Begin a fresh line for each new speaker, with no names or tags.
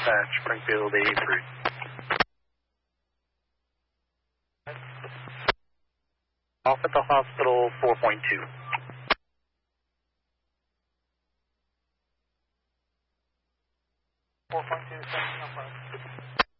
Springfield 83. Off at the hospital 4.2. 4.2,